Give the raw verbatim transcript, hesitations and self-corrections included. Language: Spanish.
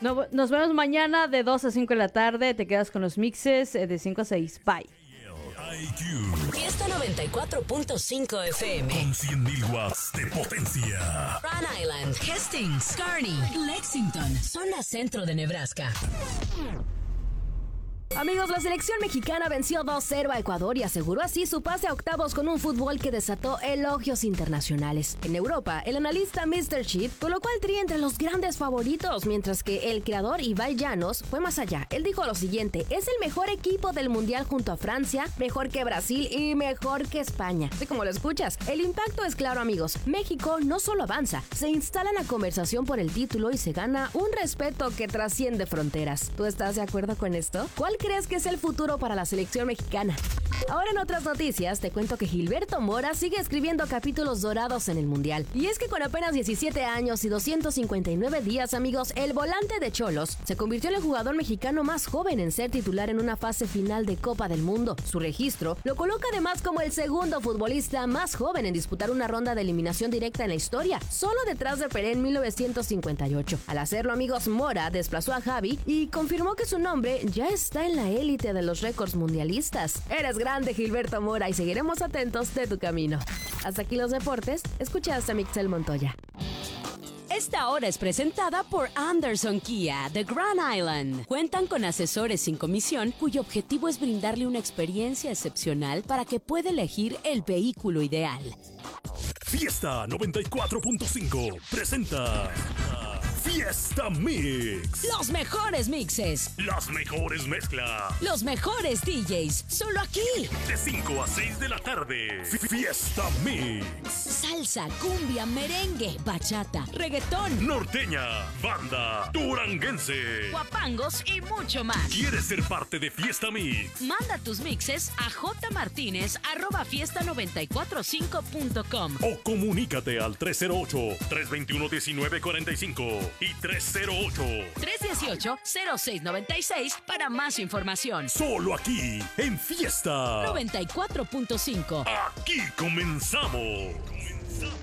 No- nos vemos mañana de dos a cinco de la tarde. Te quedas con los mixes eh, de cinco a seis. Bye. I Q Fiesta noventa y cuatro punto cinco F M. con cien mil watts de potencia. Rhode Island, Hastings, Kearney, Lexington, zona centro de Nebraska. Amigos, la selección mexicana venció dos cero a Ecuador y aseguró así su pase a octavos con un fútbol que desató elogios internacionales. En Europa, el analista míster Chip colocó al Tri entre los grandes favoritos, mientras que el creador Ibai Llanos fue más allá. Él dijo lo siguiente: es el mejor equipo del Mundial junto a Francia, mejor que Brasil y mejor que España. Así como lo escuchas, el impacto es claro, amigos. México no solo avanza, se instala en la conversación por el título y se gana un respeto que trasciende fronteras. ¿Tú estás de acuerdo con esto? ¿Cuál crees que es el futuro para la selección mexicana? Ahora en otras noticias te cuento que Gilberto Mora sigue escribiendo capítulos dorados en el Mundial. Y es que con apenas diecisiete años y doscientos cincuenta y nueve días, amigos, el volante de Cholos se convirtió en el jugador mexicano más joven en ser titular en una fase final de Copa del Mundo. Su registro lo coloca además como el segundo futbolista más joven en disputar una ronda de eliminación directa en la historia, solo detrás de Pelé en mil novecientos cincuenta y ocho. Al hacerlo, amigos, Mora desplazó a Javi y confirmó que su nombre ya está en la élite de los récords mundialistas. Eres grande, Gilberto Mora, y seguiremos atentos de tu camino. Hasta aquí los deportes. Escuchaste a Mixel Montoya. Esta hora es presentada por Anderson Kia de Grand Island. Cuentan con asesores sin comisión cuyo objetivo es brindarle una experiencia excepcional para que pueda elegir el vehículo ideal. Fiesta noventa y cuatro punto cinco presenta Fiesta Mix. Los mejores mixes, Las mejores mezclas. los mejores D Js, solo aquí. De cinco a seis de la tarde. Fi- Fiesta Mix. Salsa, cumbia, merengue, bachata, reggaetón, Norteña, banda, duranguense. guapangos y mucho más. ¿Quieres ser parte de Fiesta Mix? Manda tus mixes a jmartinez arroba fiesta noventa y cuatro cinco punto com. O comunícate al tres cero ocho, tres dos uno, uno nueve cuatro cinco y tres cero ocho. tres uno ocho, cero seis nueve seis para más información. Solo aquí, en Fiesta. noventa y cuatro punto cinco. Aquí comenzamos. Comenzamos.